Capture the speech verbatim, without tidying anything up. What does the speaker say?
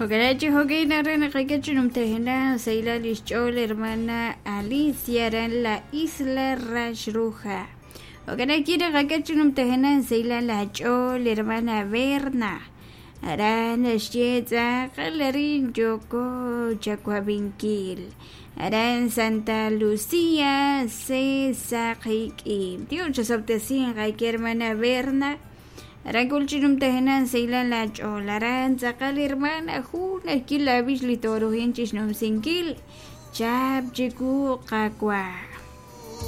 Okarachi hogaina rana kakachunum tehena Seila Lichol hermana Alicia ran la isla Rashruja. Okarakira kakachunum tehena Seila la Chol hermana Berna. Aran Shieta Kalarin Yoko Chacuabinkil. Aran Santa Lucía César Hikim. Tío Chasoptecin Raiki hermana Berna. Rakulchinum tehenan Seila la cholaran sakal hermana juna kila bishli toro hinchis nom singkil chap chiku kakwa.